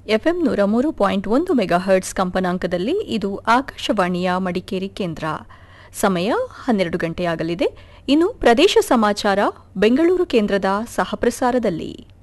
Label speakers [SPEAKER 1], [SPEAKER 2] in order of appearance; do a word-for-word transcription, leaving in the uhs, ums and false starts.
[SPEAKER 1] FM ನೂರ ಮೂರು point ಒಂದು ಮೆಗಾಹರ್ಟ್ಸ್ ಕಂಪನಾಂಕದಲ್ಲಿ ಇದು ಆಕಾಶವಾಣಿಯ ಮಡಿಕೇರಿ ಕೇಂದ್ರ. ಸಮಯ ಹನ್ನೆರಡು ಗಂಟೆಯಾಗಲಿದೆ. ಇನ್ನು ಪ್ರದೇಶ ಸಮಾಚಾರ ಬೆಂಗಳೂರು ಕೇಂದ್ರದ ಸಹಪ್ರಸಾರದಲ್ಲಿ.